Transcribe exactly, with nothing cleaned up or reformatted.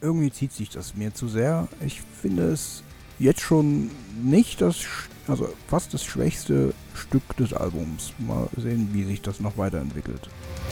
irgendwie zieht sich das mir zu sehr. Ich finde es jetzt schon nicht das, sch- also fast das schwächste Stück des Albums. Mal sehen, wie sich das noch weiterentwickelt.